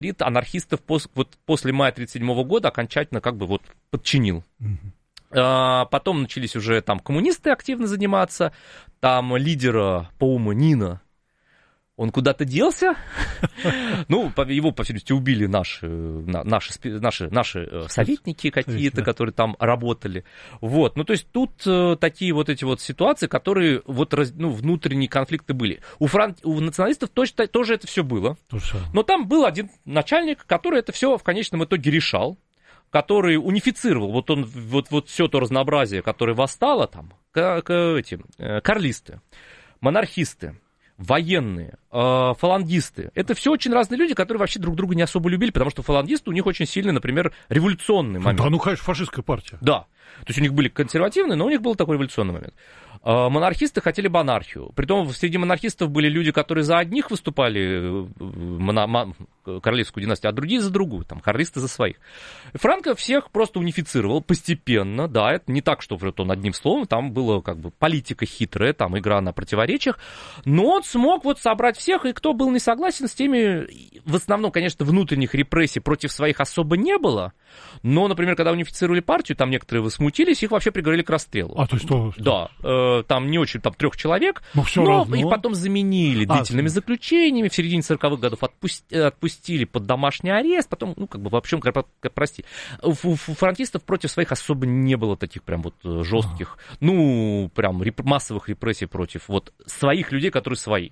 анархистов после мая 1937 года окончательно как бы вот подчинил. Потом начались уже там коммунисты активно заниматься, там лидера, по-моему, Нина, он куда-то делся, ну, его, по всей видимости, убили наши советники какие-то, которые там работали. Вот, ну, то есть тут такие вот эти вот ситуации, которые вот, внутренние конфликты были. У националистов тоже это все было, но там был один начальник, который это все в конечном итоге решал, который унифицировал вот все то разнообразие, которое восстало там, карлисты, монархисты, военные, фалангисты. Это все очень разные люди, которые вообще друг друга не особо любили, потому что фалангисты у них очень сильный, например, революционный момент. Да, ну, конечно, фашистская партия. Да. То есть у них были консервативные, но у них был такой революционный момент. Монархисты хотели бы анархию. Притом среди монархистов были люди, которые за одних выступали, королевскую династию, а другие за другую, там, карлисты за своих. Франко всех просто унифицировал постепенно, да, это не так, что он одним словом, там была как бы политика хитрая, там игра на противоречиях, но он смог вот собрать всех, и кто был не согласен с теми, в основном, конечно, внутренних репрессий против своих особо не было, но, например, когда унифицировали партию, там некоторые возмутились, их вообще приговорили к расстрелу. А, то есть что? Да, там не очень, там 3 человек, но их потом заменили длительными заключениями, в середине 40-х годов отпустили под домашний арест, потом, ну, как бы, в общем, прости, у франкистов против своих особо не было таких прям вот жестких, ну, прям массовых репрессий против вот своих людей, которые свои.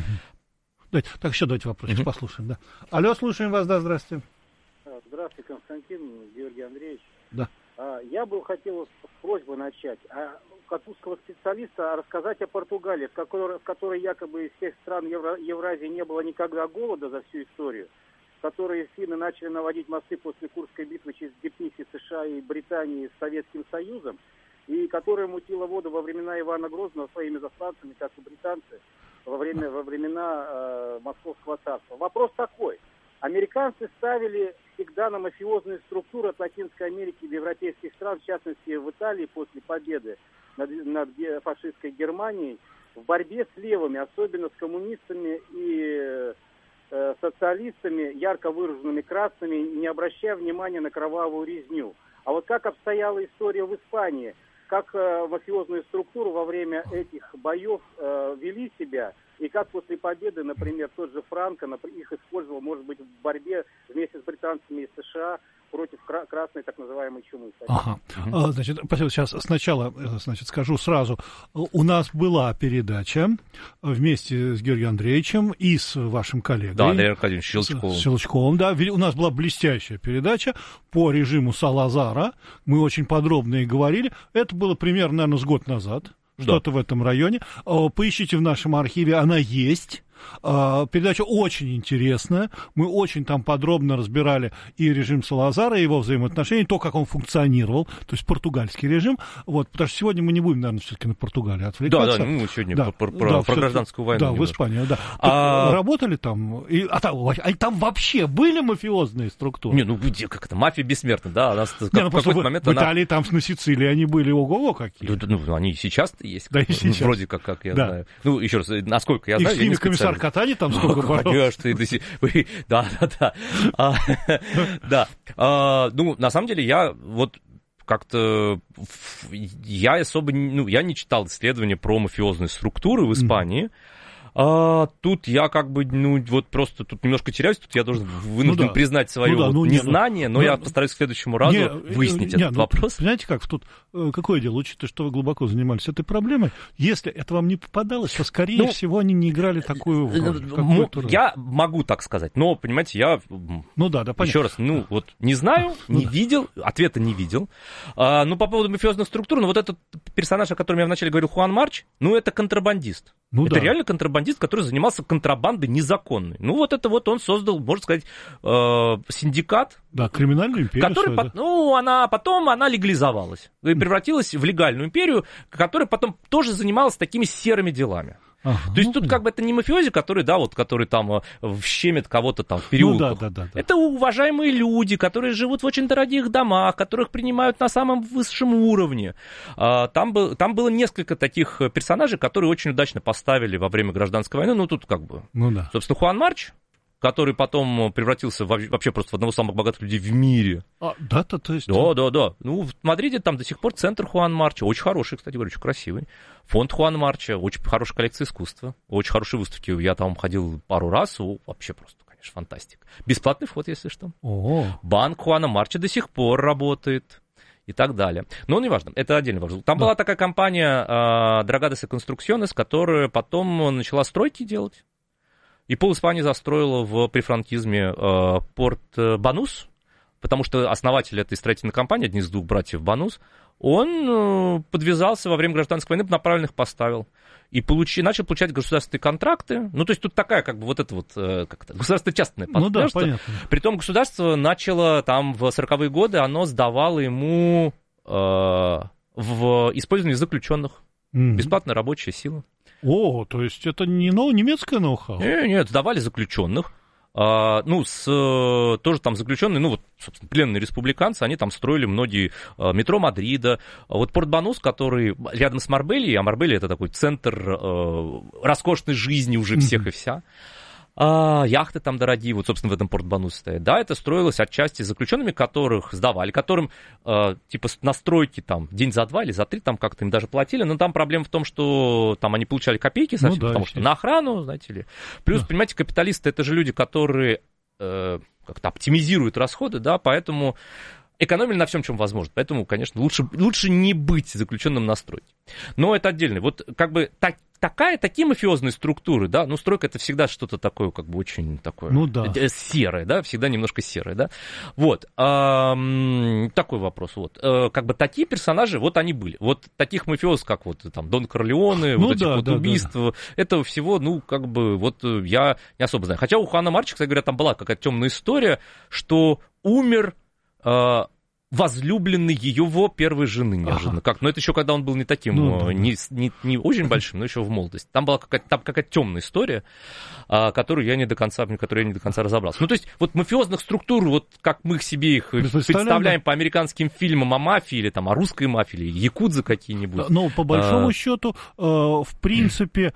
Так, еще давайте вопросик послушаем, да. Алло, слушаем вас, да, здравствуйте. Здравствуйте, Константин, Георгий Андреевич. Да. Я бы хотел с просьбой начать. Как узкого специалиста рассказать о Португалии, в которой якобы из всех стран Евразии не было никогда голода за всю историю, в которой финны начали наводить мосты после Курской битвы через Дипниси, США и Британии с Советским Союзом, и которая мутила воду во времена Ивана Грозного своими засланцами, как и британцы, во времена Московского царства. Вопрос такой. Американцы ставили всегда на мафиозные структуры от Латинской Америки и европейских стран, в частности в Италии после победы над фашистской Германией, в борьбе с левыми, особенно с коммунистами и социалистами, ярко выраженными красными, не обращая внимания на кровавую резню. А вот как обстояла история в Испании, как мафиозные структуры во время этих боев вели себя, и как после победы, например, тот же Франко их использовал, может быть, в борьбе вместе с британцами и США против красной так называемой чумы. Ага. Значит, сейчас сначала, скажу сразу. У нас была передача вместе с Георгием Андреевичем и с вашим коллегой. Да, Андрей Аркадьевич Щелчковым. С Щелчковым, да. У нас была блестящая передача по режиму Салазара. Мы очень подробно и говорили. Это было примерно, наверное, с год назад. Что-то в этом районе. Поищите в нашем архиве, она есть. Передача очень интересная. Мы очень там подробно разбирали и режим Салазара, и его взаимоотношения, то, как он функционировал, то есть португальский режим. Вот, потому что сегодня мы не будем, наверное, все-таки на Португалию отвлекаться. Да, мы сегодня про гражданскую войну. Да, немножко. В Испании, да. Работали там? Там вообще были мафиозные структуры? Не, ну где, как это, мафия бессмертна, да. В Италии, там на Сицилии они были ого-го какие. Ну, они и сейчас есть. Да, и сейчас. Вроде как я знаю. Ну, еще раз, насколько я знаю, я не комиссар Катани там сколько боролся. Да. Ну, на самом деле, я вот как-то... Я особо... Ну, я не читал исследования про мафиозные структуры в Испании. Тут я как бы, ну, вот просто тут немножко теряюсь, тут я вынужден признать свое незнание, но я постараюсь к следующему разу выяснить этот вопрос. Понимаете как, тут какое дело, учитывая, что вы глубоко занимались этой проблемой, если это вам не попадалось, то, скорее всего, они не играли такую роль. Я могу так сказать, но, понимаете, я еще раз, вот не знаю, не видел, ответа не видел. Ну, по поводу мафиозных структур, ну, вот этот персонаж, о котором я вначале говорил, Хуан Марч, ну, это контрабандист. Это реально контрабандист, который занимался контрабандой незаконной. Ну, вот это вот он создал, можно сказать, синдикат. Да, криминальную империю. Потом она легализовалась и превратилась в легальную империю, которая потом тоже занималась такими серыми делами. То есть тут как бы это не мафиози, которые там щемят кого-то там в переулках. Это уважаемые люди, которые живут в очень дорогих домах, которых принимают на самом высшем уровне. Там было несколько таких персонажей, которые очень удачно поставили во время гражданской войны. Ну, тут как бы, собственно, Хуан Марч, который потом превратился вообще просто в одного из самых богатых людей в мире. Да-то, то есть... Да. Ну, в Мадриде там до сих пор центр Хуан Марча, очень хороший, кстати говоря, очень красивый. Фонд Хуан Марча, очень хорошая коллекция искусства, очень хорошие выставки. Я там ходил пару раз, вообще просто, конечно, фантастика. Бесплатный вход, если что. Банк Хуана Марча до сих пор работает. И так далее. Но неважно, это отдельный вопрос. Там была такая компания Dragados y Construcciones, которая потом начала стройки делать. И пол Испании застроила в префранкизме порт Банус, потому что основатель этой строительной компании, один из двух братьев Банус, он подвязался во время гражданской войны, направленных поставил. И начал получать государственные контракты. Ну, то есть тут такая, как бы, вот это вот, государственно-частное партнерство. Ну да, понятно. Притом государство начало там в 40-е годы, оно сдавало ему в использование заключенных. Бесплатная рабочая сила. То есть это не немецкое ноу-хау? Нет, сдавали заключенных. Тоже там заключенные, собственно, пленные республиканцы, они там строили многие метро Мадрида. Вот порт Банус, который рядом с Марбельей, а Марбелья это такой центр роскошной жизни уже всех и вся. Яхты там дорогие, вот, собственно, в этом порт Банус стоят. Да, это строилось отчасти заключенными, которых сдавали, которым, типа, на стройке там день за 2 или за 3 там как-то им даже платили, но там проблема в том, что там они получали копейки совсем, потому что на охрану, знаете ли. Плюс, понимаете, капиталисты — это же люди, которые как-то оптимизируют расходы, да, поэтому экономили на всем, чем возможно. Поэтому, конечно, лучше не быть заключенным на стройке. Но это отдельно. Вот как бы такие мафиозные структуры, да, стройка — это всегда что-то такое, как бы очень такое серое, да, всегда немножко серое, да. Вот, такой вопрос, вот. Как бы такие персонажи, вот они были. Вот таких мафиозов, как вот там Дон Корлеоне, убийств, этого всего, как бы, вот я не особо знаю. Хотя у Хуана Марча, кстати говоря, там была какая-то темная история, что умер возлюбленный его первой жены неожиданно. Но это еще когда он был не таким, не очень большим, но еще в молодости. Там была какая-то темная история, которую я не до конца разобрался. Ну, то есть, вот мафиозных структур, вот как мы себе их представляем по американским фильмам о мафии, или там о русской мафии, или якудзы какие-нибудь. Но по большому счету, в принципе,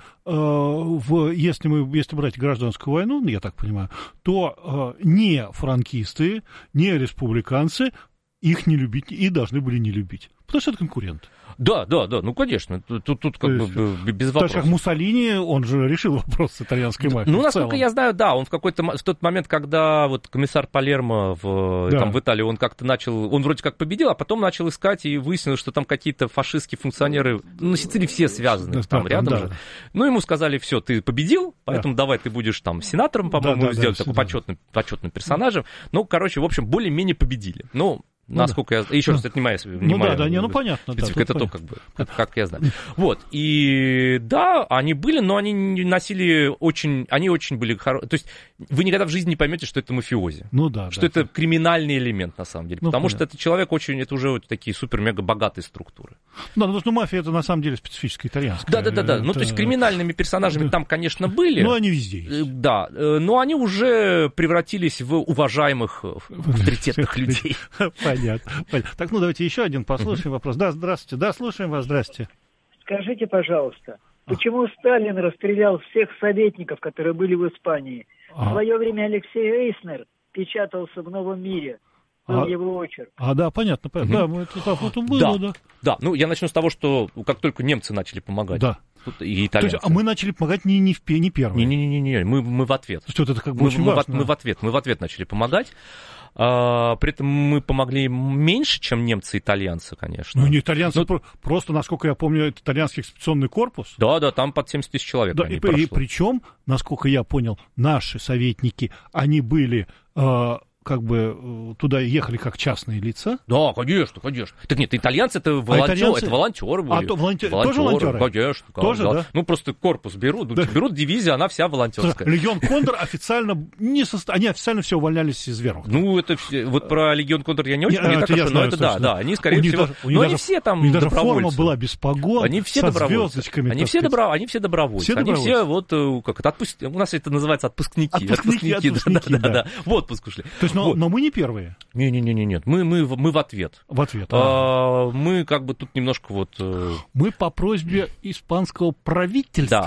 если брать гражданскую войну, я так понимаю, то не франкисты, не республиканцы их не любить и должны были не любить. Потому что это конкурент. Да, конечно. Тут как бы без вопросов. Так как Муссолини, он же решил вопрос с итальянской мафией. Насколько я знаю, да, он в тот момент, когда вот комиссар Палермо в Италии, он как-то начал, он вроде как победил, а потом начал искать и выяснилось, что там какие-то фашистские функционеры, на Сицилии все связаны, там рядом же. Ему сказали: все, ты победил, поэтому давай ты будешь там сенатором, по-моему, сделать такой почетным персонажем. В общем, более-менее победили. Насколько я... Еще раз, это не моя понятно. Специфика, это то, как я знаю. Вот, и да, они были, но они носили они очень были хорошие. То есть вы никогда в жизни не поймете, что это мафиози. Что это криминальный элемент, на самом деле. Потому что это человек это уже вот такие супер-мега богатые структуры. Потому что мафия — это на самом деле специфическая итальянская. Да. То есть криминальными персонажами там, конечно, были. Они везде есть. Да, но они уже превратились в уважаемых, авторитетных людей. Понятно. Так, давайте еще один послушаем вопрос. Да, здравствуйте. Да, слушаем вас, здравствуйте. Скажите, пожалуйста, почему Сталин расстрелял всех советников, которые были в Испании? В свое время Алексей Эйснер печатался в «Новом мире». Был его очерк. Да, понятно. Да, это было, да. Да, я начну с того, что как только немцы начали помогать. Да. И итальянцы. То есть, мы начали помогать не первые. Не, мы в ответ. Что это как бы очень важно. Мы в ответ начали помогать. При этом мы помогли меньше, чем немцы и итальянцы, конечно. Не итальянцы, просто, насколько я помню, это итальянский экспедиционный корпус. Да, там под 70 тысяч человек. Да, и причем, насколько я понял, наши советники, они были... туда ехали как частные лица. Да, конечно. Так нет, итальянцы — это волонтеры были. Тоже волонтеры? Конечно. Тоже, да? Просто корпус берут дивизию, она вся волонтерская. Легион Кондор официально они официально все увольнялись из вермахта. Это вот про Легион Кондор я не очень хорошо, но это да, они, скорее всего... они все там добровольцы. У них даже форма была без погон, со звездочками. Они все добровольцы. Они все у нас это называется отпускники. Да, в отпуск ушли. То есть, но мы не первые. Нет, мы в ответ. В ответ. Мы как бы тут немножко Мы по просьбе испанского правительства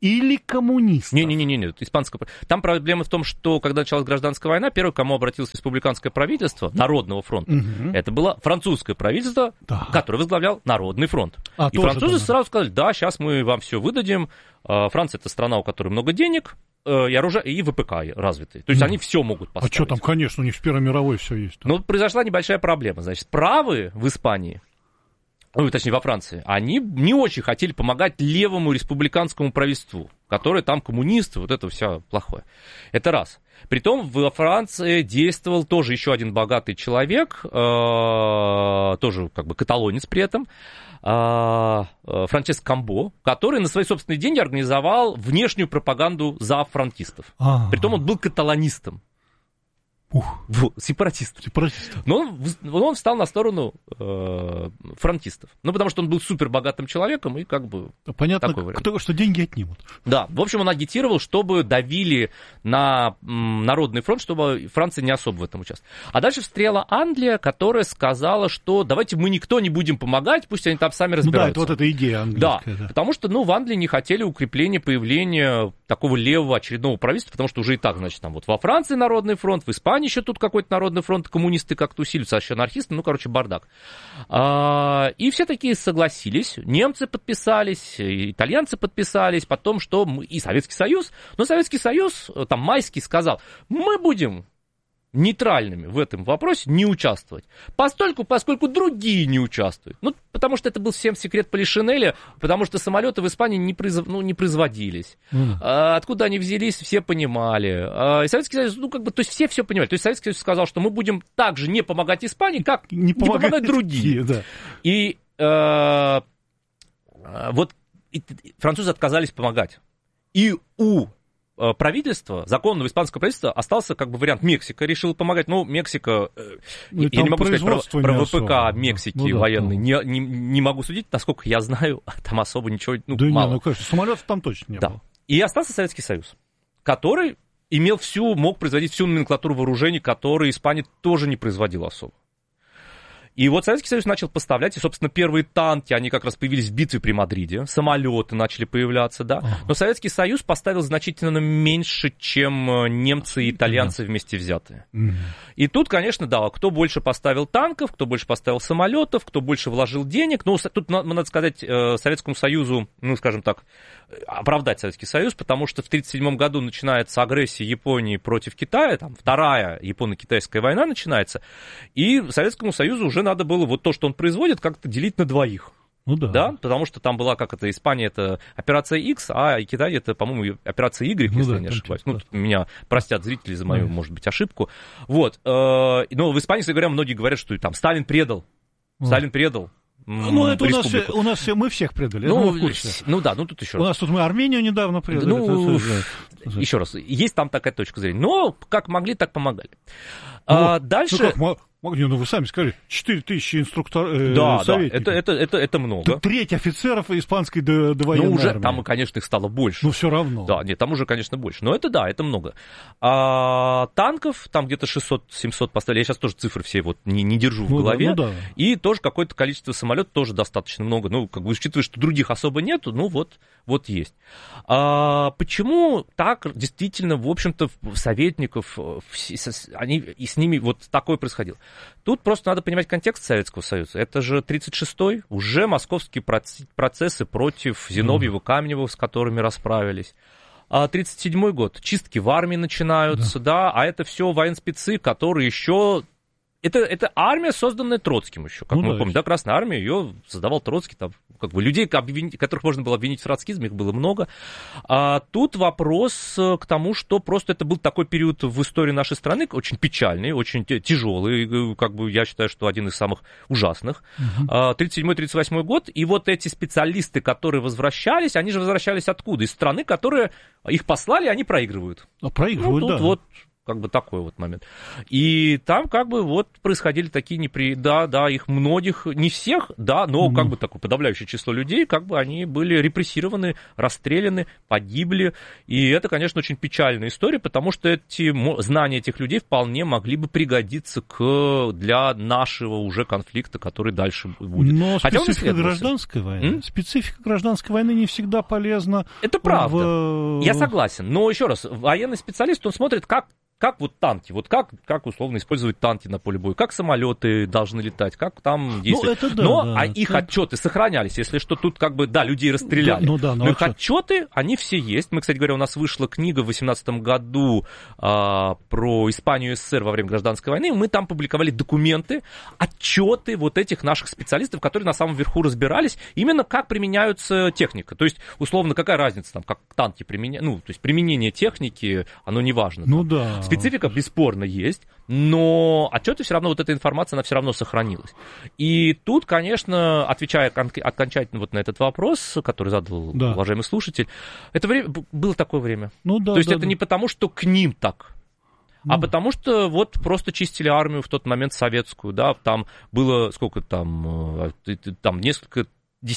или коммунистов? Не-не-не, испанское. Там проблема в том, что когда началась гражданская война, первое, к кому обратилось республиканское правительство Народного фронта, это было французское правительство, которое возглавлял Народный фронт. И французы сразу сказали, да, сейчас мы вам все выдадим. Франция — это страна, у которой много денег, и оружие, и ВПК развитые. То есть они все могут поставить. А что там, конечно, у них в Первой мировой все есть. Ну, произошла небольшая проблема. Значит, правые в Испании, точнее, во Франции, они не очень хотели помогать левому республиканскому правительству, которое там коммунисты, вот это все плохое. Это раз. Притом во Франции действовал тоже еще один богатый человек, тоже как бы каталонец при этом, Франческо Камбо, который на свои собственные деньги организовал внешнюю пропаганду за франкистов. Притом он был каталонистом. Сепаратист. Но он встал на сторону франкистов. Ну, потому что он был супер богатым человеком, и как бы... Понятно, что деньги отнимут. Да, в общем, он агитировал, чтобы давили на Народный фронт, чтобы Франция не особо в этом участвовала. А дальше встряла Англия, которая сказала, что давайте мы никто не будем помогать, пусть они там сами разбираются. Ну да, это вот эта идея английская. Да, потому что, в Англии не хотели укрепления появления такого левого очередного правительства, потому что уже и так, значит, там вот во Франции Народный фронт, в Испании еще тут какой-то Народный фронт, коммунисты как-то усиливаются, а еще анархисты, бардак. И все такие согласились, немцы подписались, итальянцы подписались, потом что и Советский Союз, но Советский Союз, там Майский сказал, мы будем нейтральными в этом вопросе, не участвовать. Поскольку другие не участвуют. Потому что это был всем секрет Полишинеля, потому что самолеты в Испании не производились. Откуда они взялись, все понимали. И Советский Союз, то есть все понимали. То есть Советский Союз сказал, что мы будем также не помогать Испании, как не помогать другим. Да. И французы отказались помогать. И у правительство, законного испанского правительства, остался как бы вариант Мексика, решила помогать. Мексика, я не могу сказать про ВПК Мексики военный, не могу судить, насколько я знаю, там особо ничего, мало. Конечно, самолетов там точно не было. И остался Советский Союз, который мог производить всю номенклатуру вооружений, которые Испания тоже не производила особо. И вот Советский Союз начал поставлять, и, собственно, первые танки, они как раз появились в битве при Мадриде, самолеты начали появляться, да. Но Советский Союз поставил значительно меньше, чем немцы и итальянцы вместе взятые. И тут, конечно, кто больше поставил танков, кто больше поставил самолетов, кто больше вложил денег. Тут надо сказать Советскому Союзу, скажем так, оправдать Советский Союз, потому что в 1937 году начинается агрессия Японии против Китая, там вторая японо-китайская война начинается, и Советскому Союзу уже надо было то, что он производит, как-то делить на двоих. Да, потому что там была, Испания это операция X, а Китай это, по-моему, операция Y, если я не ошибаюсь. Меня простят зрители за мою, может быть, ошибку. Но в Испании, кстати говоря, многие говорят, что там Сталин предал. Это у нас все, мы всех предали. Тут еще раз. У нас тут мы Армению недавно предали. Еще раз, есть там такая точка зрения. Но как могли, так помогали. Дальше... Вы сами сказали, 4000 советников. Да, это много. Треть офицеров испанской довоенной армии. Там, конечно, их стало больше. Все равно. Да, там уже, конечно, больше. Но это много. Танков там где-то 600-700 поставили. Я сейчас тоже цифры все не держу в голове. И тоже какое-то количество самолетов тоже достаточно много. Учитывая, что других особо нету, вот есть. Почему так действительно, в общем-то, советников, и с ними вот такое происходило? Тут просто надо понимать контекст Советского Союза. Это же 1936-й, уже московские процессы против Зиновьева, Каменева, с которыми расправились. 1937 год, чистки в армии начинаются, а это все военспецы, которые еще... Это армия, созданная Троцким еще, как мы помним, Красная армия, ее создавал Троцкий, там, людей, которых можно было обвинить в троцкизме, их было много. Тут вопрос к тому, что просто это был такой период в истории нашей страны, очень печальный, очень тяжелый, я считаю, что один из самых ужасных. 1937-1938 год, и вот эти специалисты, которые возвращались, они же возвращались откуда? Из страны, которые их послали, они проигрывают. Проигрывают, как бы такой вот момент. И там как бы вот происходили такие их многих, не всех, да, но как бы такое подавляющее число людей, как бы они были репрессированы, расстреляны, погибли. И это, конечно, очень печальная история, потому что эти знания этих людей вполне могли бы пригодиться для нашего уже конфликта, который дальше будет. Но специфика гражданской войны. Специфика гражданской войны не всегда полезна. Это правда. Я согласен. Но еще раз, военный специалист, он смотрит, как вот танки, вот как условно использовать танки на поле боя, как самолеты должны летать, как там действовать. Их отчеты сохранялись, если что, тут как бы, людей расстреляли. Но их отчеты, они все есть. Мы, кстати говоря, у нас вышла книга в 2018 году про Испанию и СССР во время гражданской войны, мы там публиковали документы, отчеты вот этих наших специалистов, которые на самом верху разбирались, именно как применяются техника. То есть, условно, какая разница, там, как танки применяют, то есть применение техники, оно не важно. Специфика бесспорно есть, но отчеты все равно, вот эта информация, она все равно сохранилась. И тут, конечно, отвечая окончательно вот на этот вопрос, который задал уважаемый слушатель, это было такое время. То есть это не потому, что к ним так, а потому что вот просто чистили армию в тот момент советскую, да, там было сколько там несколько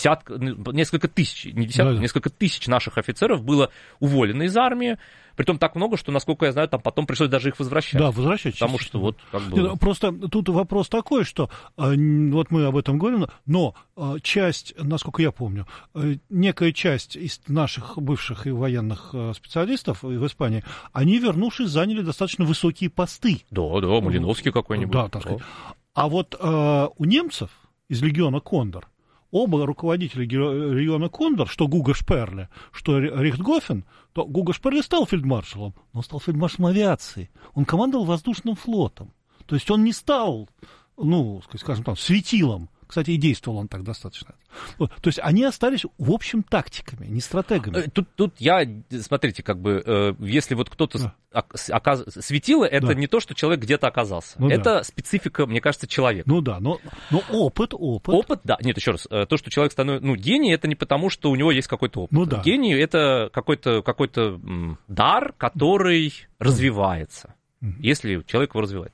тысяч, не десятков, несколько тысяч наших офицеров было уволено из армии. Притом так много, что, насколько я знаю, там потом пришлось даже их возвращать. Да, возвращать. Потому что вот как бы... Просто тут вопрос такой, что вот мы об этом говорим, но часть, насколько я помню, некая часть из наших бывших и военных специалистов в Испании, они, вернувшись, заняли достаточно высокие посты. Да, Малиновский какой-нибудь. Да, так сказать. А вот у немцев из легиона «Кондор» оба руководителя региона «Кондор», что Гуго Шперле, что Рихтгофен, то Гуго Шперле стал фельдмаршалом, но он стал фельдмаршалом авиации. Он командовал воздушным флотом. То есть он не стал, скажем так, светилом. Кстати, и действовал он так достаточно. То есть они остались, в общем, тактиками, не стратегами. Тут смотрите, как бы, если вот кто-то светило, это не то, что человек где-то оказался. Это специфика, мне кажется, человека. Но опыт. Опыт, да. Нет, еще раз, то, что человек становится, гений, это не потому, что у него есть какой-то опыт. Гений — это какой-то дар, который развивается, если человек его развивает.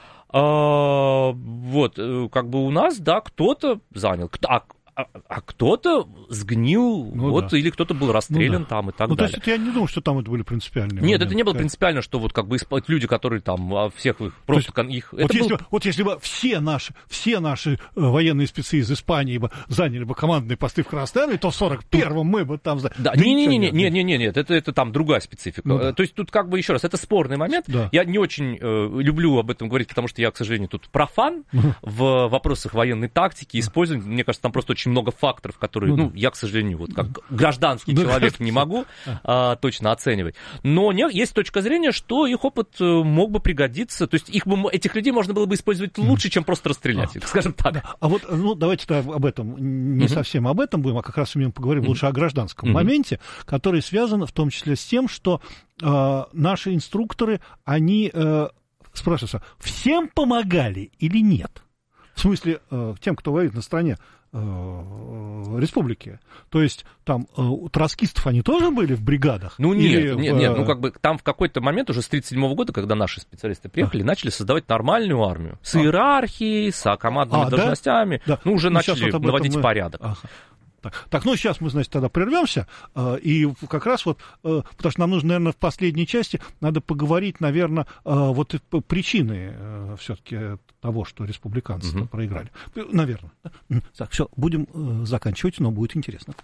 Вот, как бы у нас, кто-то занял, а кто-то сгнил, или кто-то был расстрелян там и так далее. То есть я не думаю, что там это были принципиальные моменты. Нет, это не было принципиально, что вот как бы люди, которые там всех их просто их... Если бы все наши военные спецы из Испании заняли бы командные посты в Красной Армии, то в 41-м мы бы там... Да, нет, это там другая специфика. То есть тут как бы еще раз, это спорный момент. Я не очень люблю об этом говорить, потому что я, к сожалению, тут профан в вопросах военной тактики, использования. Мне кажется, там просто очень много факторов, которые, я, к сожалению, вот как гражданский человек не могу точно оценивать. Но есть точка зрения, что их опыт мог бы пригодиться, то есть этих людей можно было бы использовать лучше, чем просто расстрелять, скажем так. А вот, давайте об этом, не совсем об этом будем, а как раз мы поговорим лучше о гражданском моменте, который связан в том числе с тем, что наши инструкторы, они спрашиваются, всем помогали или нет? В смысле, тем, кто воюет на стороне республики. То есть там троцкистов они тоже были в бригадах? Нет, как бы там в какой-то момент уже с 1937 года, когда наши специалисты приехали, начали создавать нормальную армию. С иерархией, с командными должностями. Да? Уже начали наводить порядок. Так, сейчас мы, значит, тогда прервемся, и как раз потому что нам нужно, наверное, в последней части надо поговорить, наверное, вот причины все-таки того, что республиканцы проиграли. Наверное. Так, все, будем заканчивать, но будет интересно.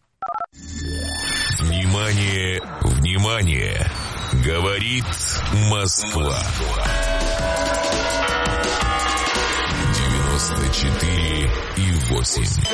Внимание, внимание! Говорит Москва. 94,8.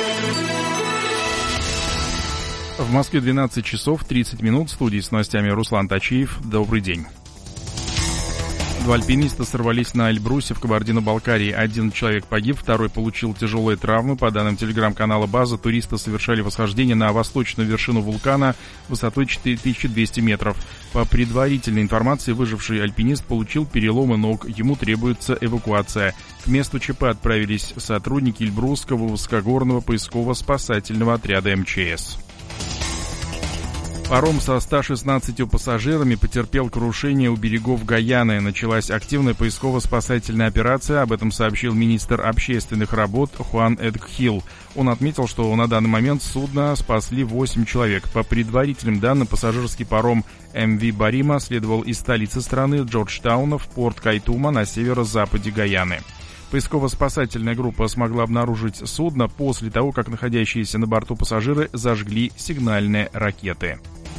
В Москве 12 часов 30 минут. В студии с новостями Руслан Тачиев. Добрый день. Два альпиниста сорвались на Эльбрусе в Кабардино-Балкарии. Один человек погиб, второй получил тяжелые травмы. По данным телеграм-канала «База», туристы совершали восхождение на восточную вершину вулкана высотой 4200 метров. По предварительной информации, выживший альпинист получил переломы ног. Ему требуется эвакуация. К месту ЧП отправились сотрудники Эльбрусского высокогорного поисково-спасательного отряда МЧС. Паром со 116 пассажирами потерпел крушение у берегов Гайаны. Началась активная поисково-спасательная операция. Об этом сообщил министр общественных работ Хуан Эдгхил. Он отметил, что на данный момент судно спасли 8 человек. По предварительным данным, пассажирский паром МВ Барима следовал из столицы страны Джорджтауна в порт Кайтума на северо-западе Гайаны. Поисково-спасательная группа смогла обнаружить судно после того, как находящиеся на борту пассажиры зажгли сигнальные ракеты.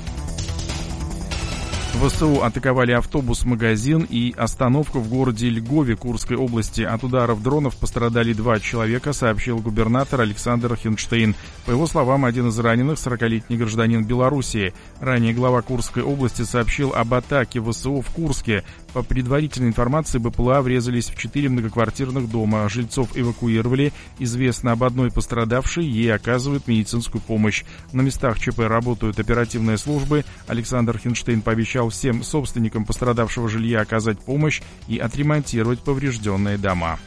ВСУ атаковали автобус-магазин и остановку в городе Льгове Курской области. От ударов дронов пострадали 2 человека, сообщил губернатор Александр Хинштейн. По его словам, один из раненых — 40-летний гражданин Белоруссии. Ранее глава Курской области сообщил об атаке ВСУ в Курске. По предварительной информации, БПЛА врезались в 4 многоквартирных дома. Жильцов эвакуировали. Известно об одной пострадавшей, ей оказывают медицинскую помощь. На местах ЧП работают оперативные службы. Александр Хинштейн пообещал всем собственникам пострадавшего жилья оказать помощь и отремонтировать поврежденные дома.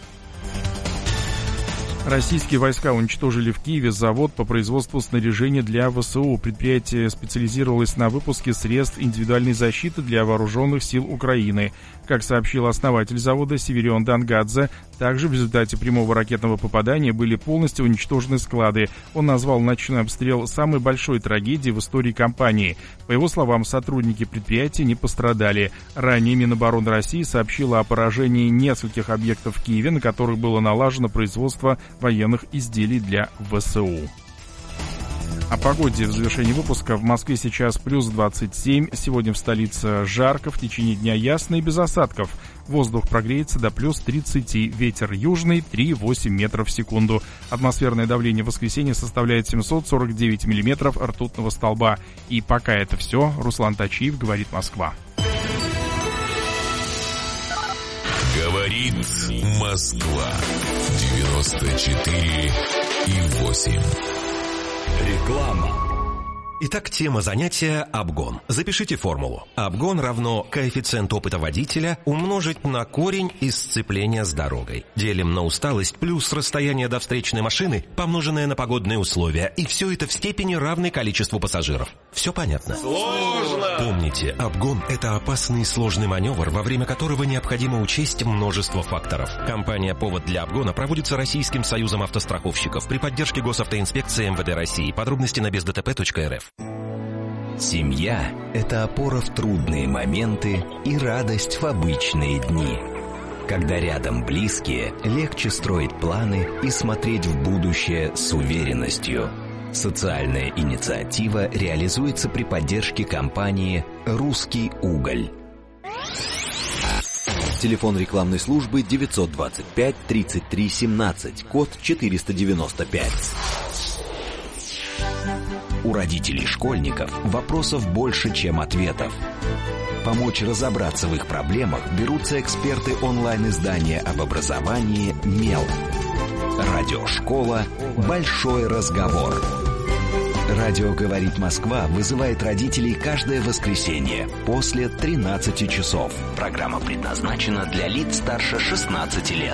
Российские войска уничтожили в Киеве завод по производству снаряжения для ВСУ. Предприятие специализировалось на выпуске средств индивидуальной защиты для вооруженных сил Украины. Как сообщил основатель завода Северион Дангадзе, также в результате прямого ракетного попадания были полностью уничтожены склады. Он назвал ночной обстрел самой большой трагедией в истории компании. По его словам, сотрудники предприятия не пострадали. Ранее Минобороны России сообщила о поражении нескольких объектов в Киеве, на которых было налажено производство военных изделий для ВСУ. О погоде в завершении выпуска. В Москве сейчас плюс 27. Сегодня в столице жарко, в течение дня ясно и без осадков. Воздух прогреется до плюс 30. Ветер южный 3,8 метров в секунду. Атмосферное давление в воскресенье составляет 749 миллиметров ртутного столба. И пока это все. Руслан Тачиев, говорит Москва. Говорит Москва. 94,8. Реклама. Итак, тема занятия – обгон. Запишите формулу. Обгон равно коэффициент опыта водителя умножить на корень из сцепления с дорогой. Делим на усталость плюс расстояние до встречной машины, помноженное на погодные условия. И все это в степени равной количеству пассажиров. Все понятно? Сложно! Помните, обгон – это опасный и сложный маневр, во время которого необходимо учесть множество факторов. Компания «Повод для обгона» проводится Российским союзом автостраховщиков при поддержке Госавтоинспекции МВД России. Подробности на бездтп.рф. Семья – это опора в трудные моменты и радость в обычные дни. Когда рядом близкие, легче строить планы и смотреть в будущее с уверенностью. Социальная инициатива реализуется при поддержке компании «Русский уголь». Телефон рекламной службы 925 33 17, код 495. У родителей школьников вопросов больше, чем ответов. Помочь разобраться в их проблемах берутся эксперты онлайн-издания об образовании «Мел». Радиошкола «Большой разговор». Радио «Говорит Москва» вызывает родителей каждое воскресенье после 13 часов. Программа предназначена для лиц старше 16 лет.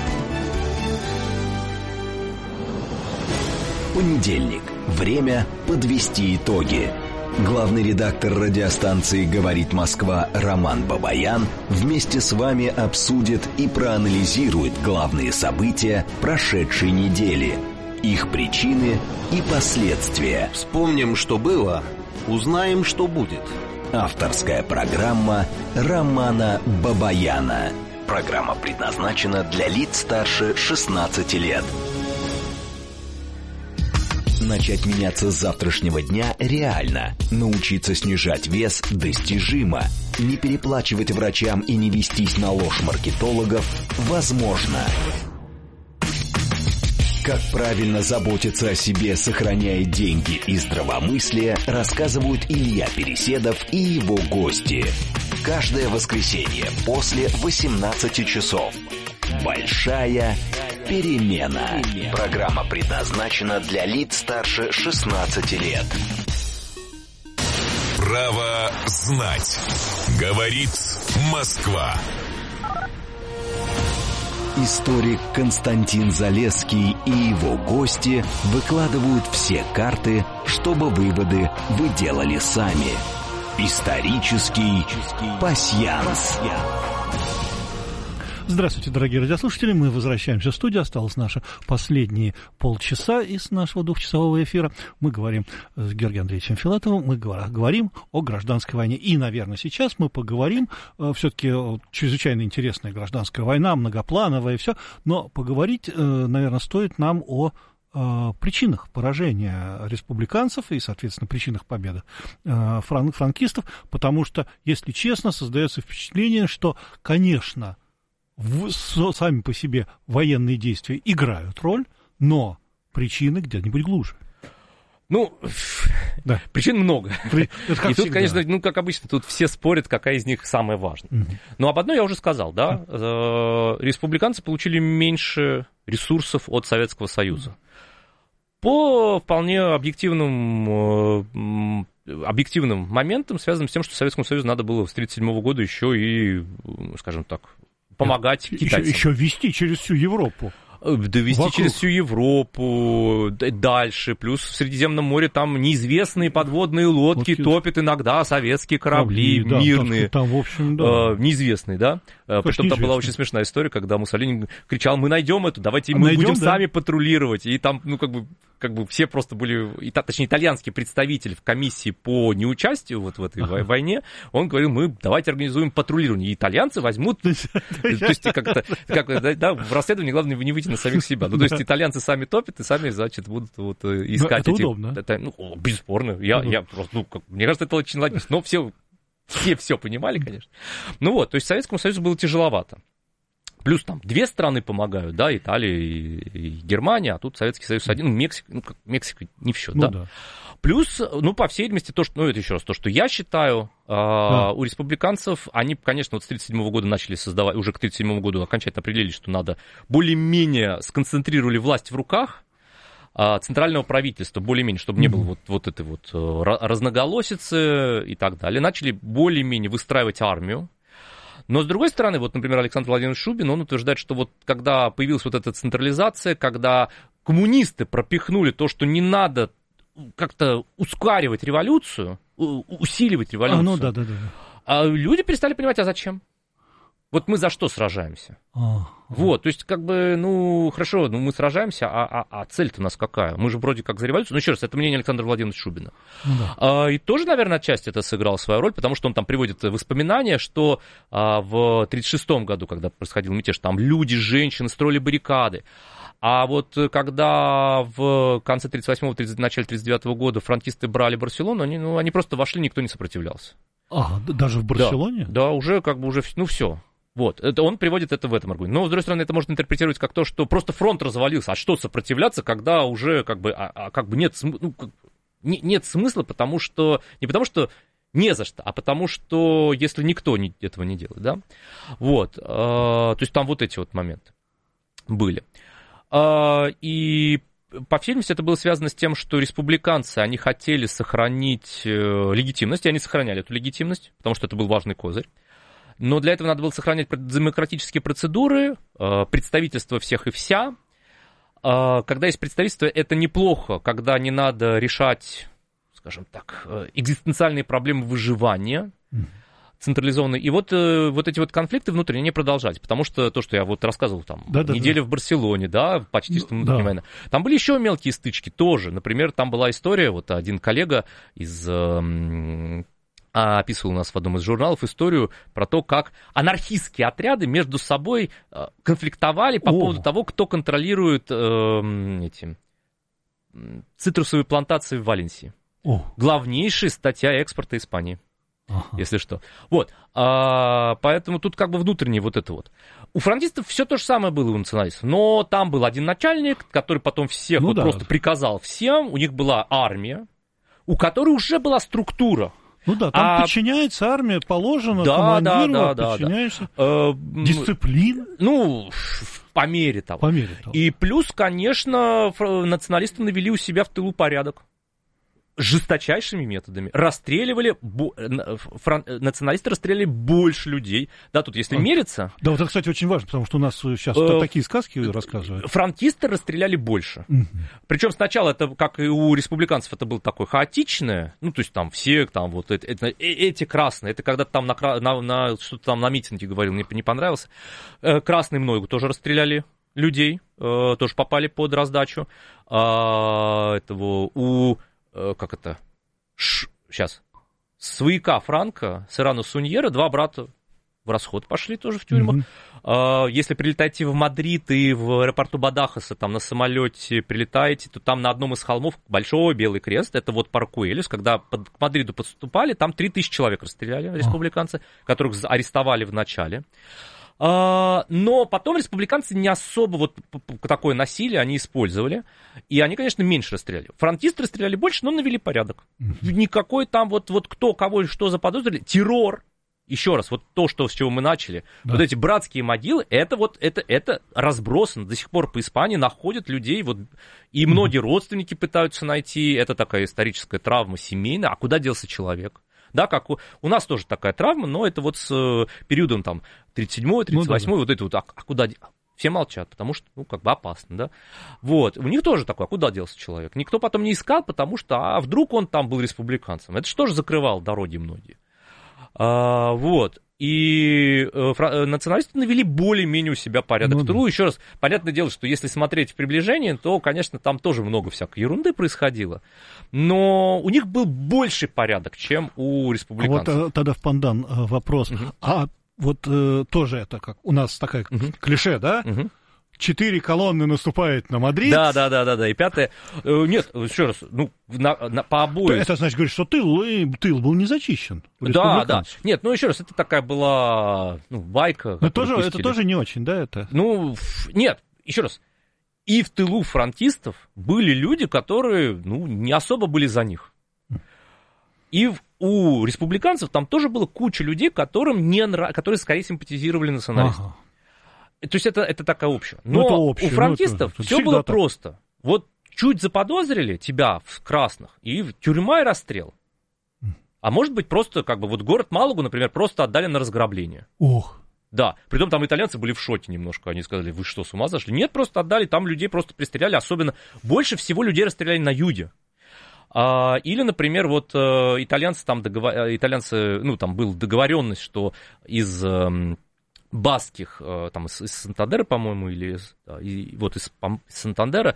Понедельник. Время подвести итоги. Главный редактор радиостанции «Говорит Москва» Роман Бабаян вместе с вами обсудит и проанализирует главные события прошедшей недели, их причины и последствия. Вспомним, что было, узнаем, что будет. Авторская программа Романа Бабаяна. Программа предназначена для лиц старше 16 лет. Начать меняться с завтрашнего дня реально. Научиться снижать вес достижимо. Не переплачивать врачам и не вестись на ложь маркетологов возможно. Как правильно заботиться о себе, сохраняя деньги и здравомыслие, рассказывают Илья Переседов и его гости. Каждое воскресенье после 18 часов. Большая перемена. Программа предназначена для лиц старше 16 лет. Право знать. Говорит Москва. Историк Константин Залесский и его гости выкладывают все карты, чтобы выводы вы делали сами. Исторический пасьянс. Здравствуйте, дорогие радиослушатели. Мы возвращаемся в студию. Осталось наши последние полчаса из нашего двухчасового эфира. Мы говорим с Георгием Андреевичем Филатовым. Мы говорим о гражданской войне. И, наверное, сейчас мы поговорим, все-таки чрезвычайно интересная гражданская война, многоплановая и все. Но поговорить, наверное, стоит нам о причинах поражения республиканцев и, соответственно, причинах победы франкистов. Потому что, если честно, создается впечатление, что, конечно, сами по себе военные действия играют роль, но причины где-нибудь глубже. Ну, да. Причин много. И тут, всегда, конечно, ну, как обычно, тут все спорят, какая из них самая важная. Угу. Но об одной я уже сказал, да. Республиканцы получили меньше ресурсов от Советского Союза. По вполне объективным моментам, связанным с тем, что Советскому Союзу надо было с 1937 года еще и, скажем так, помогать китайцам. Еще вести через всю Европу. Довести через всю Европу, дальше, плюс в Средиземном море там неизвестные подводные лодки топят иногда советские корабли, мирные, там, в общем, неизвестные, да. Притом там была очень смешная история, когда Муссолини кричал: мы найдем эту, давайте мы будем сами патрулировать, и там, ну, как бы все просто были, точнее, итальянский представитель в комиссии по неучастию вот в этой войне, он говорил: мы давайте организуем патрулирование, и итальянцы возьмут, то есть как-то, в расследовании главное не выйти на самих себя. Ну, то есть итальянцы сами топят и сами, значит, будут вот искать это эти... удобно. Ну, бесспорно. Я просто, мне кажется, это очень логично. Но все понимали, конечно. Ну вот, то есть Советскому Союзу было тяжеловато. Плюс там две страны помогают, да, Италия и Германия, а тут Советский Союз один, ну, Мексика не в счет, да. Плюс, ну, по всей видимости, то, что, ну, это еще раз, то, что я считаю, у республиканцев, они, конечно, вот с 1937 года начали создавать, уже к 1937 году окончательно определили, что надо более-менее сконцентрировали власть в руках центрального правительства, более-менее, чтобы не было вот этой вот разноголосицы и так далее. Начали более-менее выстраивать армию. Но, с другой стороны, вот, например, Александр Владимирович Шубин, он утверждает, что вот когда появилась вот эта централизация, когда коммунисты пропихнули то, что не надо как-то ускоривать революцию, усиливать революцию, а люди перестали понимать, а зачем? Вот мы за что сражаемся? Вот, то есть, как бы, ну, хорошо, ну, мы сражаемся, а цель-то у нас какая? Мы же вроде как за революцию. Ну, еще раз, это мнение Александра Владимировича Шубина. И тоже, наверное, отчасти это сыграло свою роль, потому что он там приводит воспоминания, что в 1936 году, когда происходил мятеж, там люди, женщины строили баррикады. А вот когда в конце 1938-го, начале 1939 года франкисты брали Барселону, они просто вошли, никто не сопротивлялся. Даже в Барселоне? Да, уже как бы уже, ну, все. Вот, это он приводит это в этом аргументе. Но, с другой стороны, это можно интерпретировать как то, что просто фронт развалился. А что сопротивляться, когда уже как бы, как бы нет смысла, потому что не потому что не за что, а потому что если никто этого не делает, да. Вот, то есть там вот эти вот моменты были. И по всей видимости, это было связано с тем, что республиканцы, они хотели сохранить легитимность, и они сохраняли эту легитимность, потому что это был важный козырь. Но для этого надо было сохранять демократические процедуры, представительство всех и вся. Когда есть представительство, это неплохо, когда не надо решать, скажем так, экзистенциальные проблемы выживания централизованные. И вот эти вот конфликты внутренние не продолжать, потому что то, что я вот рассказывал, там, неделя в Барселоне, да, почти что внутренняя война. Там были еще мелкие стычки тоже. Например, там была история, вот один коллега описывал у нас в одном из журналов историю про то, как анархистские отряды между собой конфликтовали по поводу того, кто контролирует цитрусовые плантации в Валенсии. Главнейшая статья экспорта Испании, если что. Вот, поэтому тут как бы внутреннее вот это вот. У франкистов все то же самое было у националистов, но там был один начальник, который потом всех просто приказал всем, у них была армия, у которой уже была структура. Ну да, там подчиняется армия, положено, командиру, подчиняешься. Дисциплина. Ну, по мере того. И плюс, конечно, националисты навели у себя в тылу порядок. жесточайшими методами расстреливали, националисты расстреляли больше людей. Да, тут если мериться... Да, вот это, кстати, очень важно, потому что у нас сейчас такие сказки рассказывают. Фронтисты расстреляли больше. Причем сначала это, как и у республиканцев, это было такое хаотичное, ну, то есть там все, там вот эти красные, это когда там что-то там на митинге говорил, мне не понравился. Красные много тоже расстреляли людей, тоже попали под раздачу. Сейчас. Свояка Франко, Серрано Суньера, 2 брата в расход пошли тоже в тюрьму. Если прилетаете в Мадрид и в аэропорту Бадахаса, там на самолете прилетаете, то там на одном из холмов большой белый крест, это вот Паркуэльос, когда к Мадриду подступали, там 3000 человек расстреляли, республиканцы, которых арестовали в начале. Но потом республиканцы не особо вот такое насилие они использовали, и они, конечно, меньше расстреляли. Фронтисты расстреляли больше, но навели порядок. Никакой там вот кто, кого, что заподозрили. Террор. Еще раз, вот то, с чего мы начали. Да. Вот эти братские могилы, это разбросано. До сих пор по Испании находят людей, вот, и многие родственники пытаются найти. Это такая историческая травма семейная. А куда делся человек? Да, как у нас тоже такая травма, но это вот с периодом там 37-й, 38-й, вот это вот, а куда... Все молчат, потому что, опасно, да. Вот, у них тоже такое, а куда делся человек? Никто потом не искал, потому что, а вдруг он там был республиканцем? Это же тоже закрывало дороги многие. Вот. И националисты навели более-менее у себя порядок в тылу. Еще раз, понятное дело, что если смотреть в приближении, то, конечно, там тоже много всякой ерунды происходило. Но у них был больший порядок, чем у республиканцев. Вот тогда в пандан вопрос. А вот тоже это как у нас такая клише, да? 4 колонны наступают на Мадрид. Да. И 5-я... Нет, еще раз, по обоим... Это значит, говорит, что тыл был не зачищен. Да. Нет, еще раз, это такая была байка. Но это тоже не очень, да, это? Нет, еще раз. И в тылу фронтистов были люди, которые, не особо были за них. И у республиканцев там тоже было куча людей, которые скорее симпатизировали националистам. То есть это такая общая. Но у фронтистов все было просто. Вот чуть заподозрили тебя в красных, и тюрьма и расстрел. А может быть просто город Малагу, например, просто отдали на разграбление. Ох. Да, притом там итальянцы были в шоке немножко, они сказали, вы что, с ума сошли? Нет, просто отдали, там людей просто пристреляли, особенно больше всего людей расстреляли на юге. Или, например, вот итальянцы, там была договоренность, что из... баских, там из Сантандера, по-моему, из Сантандера,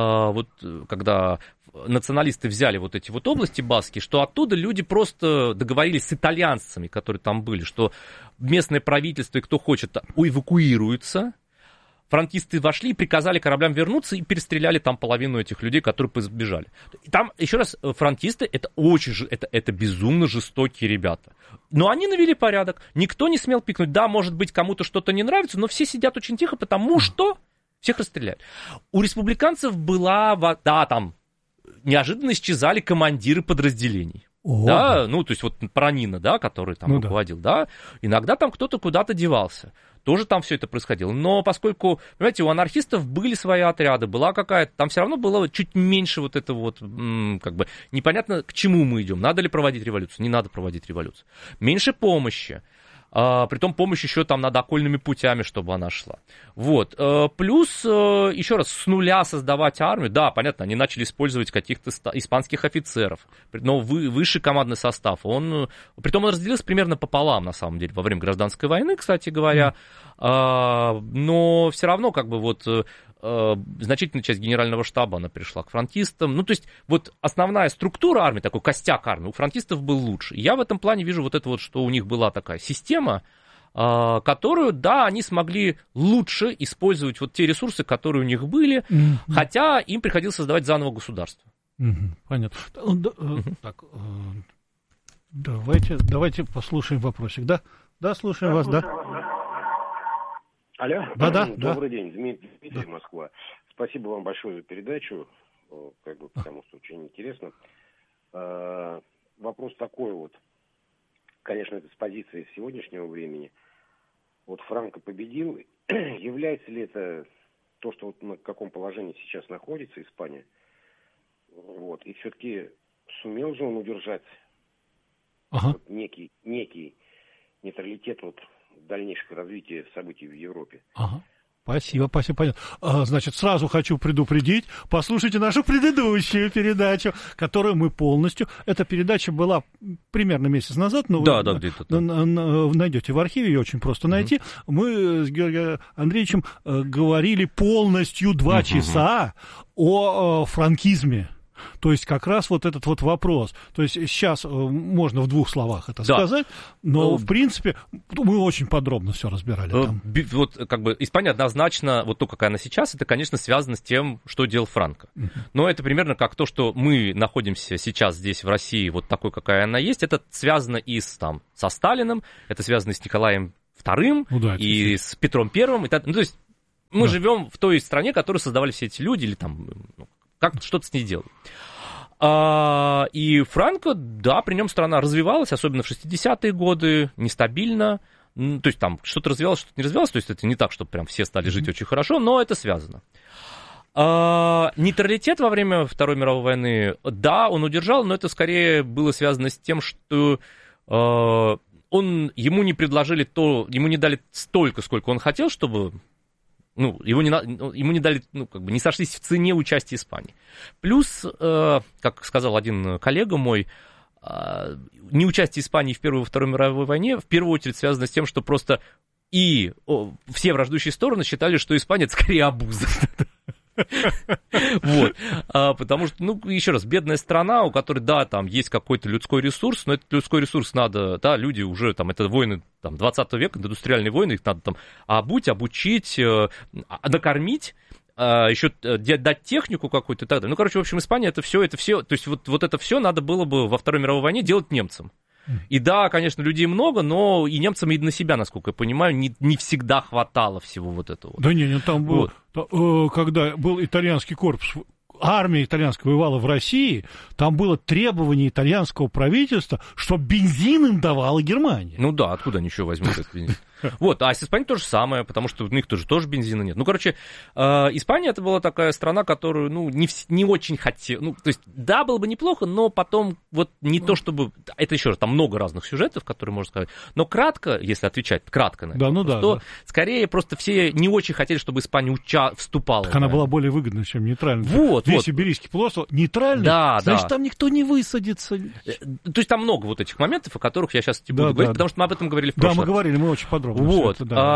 когда националисты взяли вот эти вот области баски, что оттуда люди просто договорились с итальянцами, которые там были, что местное правительство и кто хочет эвакуируется. Фронтисты вошли, приказали кораблям вернуться и перестреляли там половину этих людей, которые сбежали. Там, еще раз, фронтисты это безумно жестокие ребята. Но они навели порядок. Никто не смел пикнуть. Да, может быть, кому-то что-то не нравится, но все сидят очень тихо, потому что всех расстреляют. У республиканцев там неожиданно исчезали командиры подразделений. Да, то есть вот Пронина, да, который там руководил, да, иногда там кто-то куда-то девался. Тоже там все это происходило. Но поскольку, понимаете, у анархистов были свои отряды, была какая-то, там все равно было чуть меньше вот это вот, непонятно, к чему мы идем. Надо ли проводить революцию, не надо проводить революцию. Меньше помощи. Притом помощь еще там над окольными путями, чтобы она шла. Вот. Плюс, еще раз, с нуля создавать армию. Да, понятно, они начали использовать каких-то испанских офицеров. Но высший командный состав, притом он разделился примерно пополам, на самом деле, во время гражданской войны, кстати говоря. Но все равно, значительная часть генерального штаба, она перешла к фронтистам. То есть, вот основная структура армии, такой костяк армии, у фронтистов был лучше. Я в этом плане вижу вот это вот, что у них была такая система, которую, да, они смогли лучше использовать вот те ресурсы, которые у них были, хотя им приходилось создавать заново государство. Понятно. Так, давайте послушаем вопросик, да? Да, слушаем вас, да. Алло. Да. Добрый день, Дмитрий, Москва. Спасибо вам большое за передачу, потому что очень интересно. Вопрос такой вот, конечно, это с позиции сегодняшнего времени. Вот Франко победил, является ли это то, что вот на каком положении сейчас находится Испания? Вот, и все-таки сумел же он удержать вот некий нейтралитет вот дальнейшего развития событий в Европе. Спасибо, понятно. Значит, сразу хочу предупредить, послушайте нашу предыдущую передачу, которую мы полностью... Эта передача была примерно месяц назад, но да, где-то найдете в архиве, ее очень просто найти. Мы с Георгием Андреевичем говорили полностью 2 часа о франкизме. То есть как раз вот этот вот вопрос. То есть сейчас можно в 2 словах это сказать, но в принципе мы очень подробно все разбирали там. Вот как бы Испания однозначно, вот то, какая она сейчас, это, конечно, связано с тем, что делал Франко. Но это примерно как то, что мы находимся сейчас здесь в России, вот такой, какая она есть, это связано и со Сталиным, это связано и с Николаем II, и с Петром I. То есть мы живем в той стране, которую создавали все эти люди, или там... как что-то с ней делал. И Франко, да, при нем страна развивалась, особенно в 60-е годы, нестабильно. То есть там что-то развивалось, что-то не развивалось. То есть это не так, что прям все стали жить очень хорошо, но это связано. Нейтралитет во время Второй мировой войны, да, он удержал, но это скорее было связано с тем, что ему не предложили ему не дали столько, сколько он хотел, чтобы... ему не дали, не сошлись в цене участия Испании. Плюс, как сказал один коллега мой, неучастие Испании в Первой и Второй мировой войне в первую очередь связано с тем, что просто все враждующие стороны считали, что Испания это скорее обуза. Вот. Потому что, еще раз, бедная страна, у которой, да, там есть какой-то людской ресурс, но этот людской ресурс надо, да, люди уже, там, это войны 20 века, индустриальные войны, их надо там обучить, накормить, еще дать технику какую-то и так далее. В общем, Испания это все, то есть вот это все надо было бы во Второй мировой войне делать немцам. И да, конечно, людей много, но и немцам и на себя, насколько я понимаю, не всегда хватало всего вот этого. Да там было, когда был итальянский корпус, армия итальянская воевала в России, там было требование итальянского правительства, чтобы бензин им давала Германия. Да, откуда они еще возьмут этот бензин? Вот, а с Испанией то же самое, потому что у них тоже бензина нет. Испания это была такая страна, которую, не очень хотела. То есть, да, было бы неплохо, но потом вот не то чтобы... Это еще раз, там много разных сюжетов, которые можно сказать. Но кратко, если отвечать кратко на это, то скорее просто все не очень хотели, чтобы Испания вступала. Так она была более выгодна, чем нейтральная. Весь Иберийский полуостров нейтральный, значит, там никто не высадится. То есть там много вот этих моментов, о которых я сейчас не буду говорить, потому что мы об этом говорили в прошлый раз. Да, мы говорили, мы очень подробно. Вот.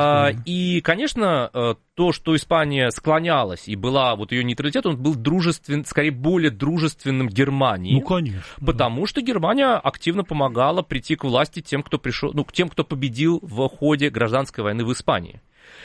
И, конечно, то, что Испания склонялась, и была вот ее нейтралитет, он был скорее более дружественным Германии. Конечно. Потому что Германия активно помогала прийти к власти тем, кто победил в ходе гражданской войны в Испании.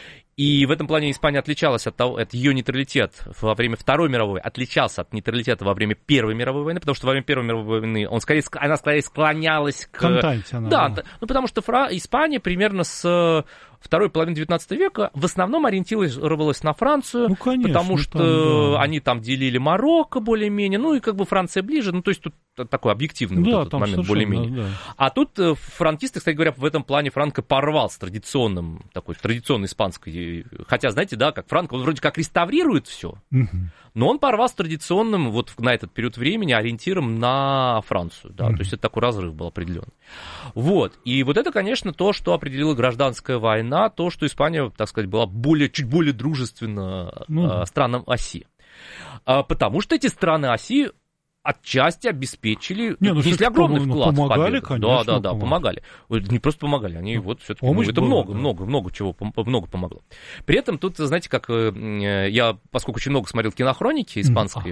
И в этом плане Испания отличалась от ее нейтралитет во время Второй мировой, отличался от нейтралитета во время Первой мировой войны, потому что во время Первой мировой войны она скорее склонялась к... Да, потому что Испания примерно с второй половины 19 века в основном ориентировалась на Францию, потому что они там делили Марокко более-менее, и Франция ближе, то есть тут такой объективный момент более-менее. Да. А тут франкисты, кстати говоря, в этом плане Франко порвал с традиционной испанской, хотя, знаете, да, как Франко, он вроде как реставрирует все, но он порвал с традиционным вот на этот период времени ориентиром на Францию, да, то есть это такой разрыв был определенный. Вот, и вот это, конечно, то, что определила гражданская война, то, что Испания, так сказать, была чуть более дружественна странам оси. Потому что эти страны оси отчасти обеспечили, внесли огромный вклад в победу. Конечно, да, помогали. Не просто помогали, они вот все-таки, это много чего помогло. При этом тут, знаете, как я, поскольку очень много смотрел кинохроники испанские,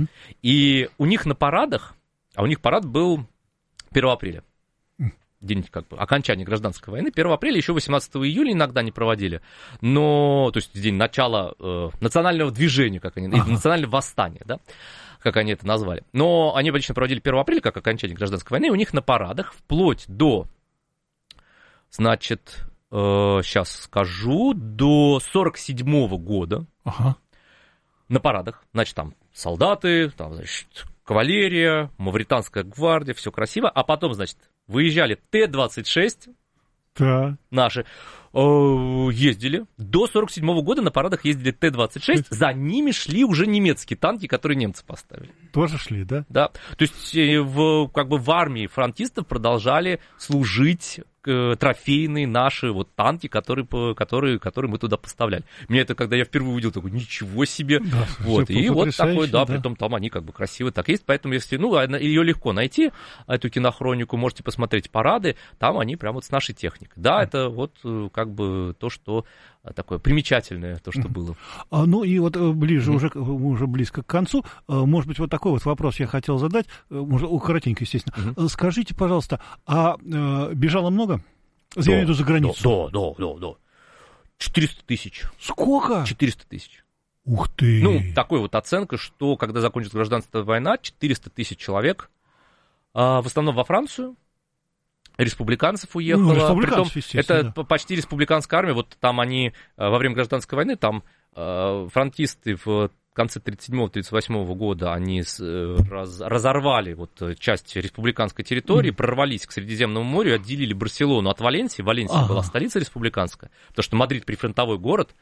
и у них на парадах, а у них парад был 1 апреля. День окончания гражданской войны. 1 апреля, еще 18 июля иногда не проводили. То есть день начала национального движения, национального восстания, да, как они это назвали. Но они обычно проводили 1 апреля, как окончание гражданской войны, и у них на парадах вплоть до, значит, сейчас скажу, до 47-го года на парадах, значит, там солдаты, там, значит, кавалерия, мавританская гвардия, все красиво, а потом, значит, выезжали Т-26, наши, ездили. До 1947 года на парадах ездили Т-26, за ними шли уже немецкие танки, которые немцы поставили. Тоже шли, да? Да. То есть в армии фронтистов продолжали служить трофейные наши танки, которые мы туда поставляли. Меня это, когда я впервые увидел, такой, ничего себе. Да, и вот такой, притом там они красивые так есть. Поэтому, если, ее легко найти, эту кинохронику, можете посмотреть парады, там они прям с нашей техникой. Да, это то, что такое примечательное, то, что было. И ближе, мы уже близко к концу, может быть, такой вопрос я хотел задать, коротенько, естественно. Скажите, пожалуйста, бежало много? Я имею в виду за границу. Да. 400 тысяч. Сколько? 400 тысяч. Ух ты! Такой оценка, что когда закончится гражданская война, 400 тысяч человек, в основном во Францию, республиканцев уехало. Притом, это почти республиканская армия. Там они во время гражданской войны, там фронтисты в конце 1937-1938 года они разорвали часть республиканской территории, прорвались к Средиземному морю, отделили Барселону от Валенсии. Валенсия была столица республиканская, потому что Мадрид прифронтовой город.